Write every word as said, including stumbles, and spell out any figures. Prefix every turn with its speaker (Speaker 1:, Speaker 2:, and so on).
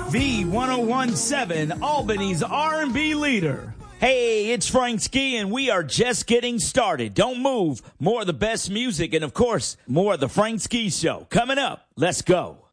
Speaker 1: The one oh one point seven Albany's R and B leader. Hey, it's Frank Ski, and we are just getting started. Don't move. More of the best music and, of course, more of the Frank Ski Show. Coming up. Let's go.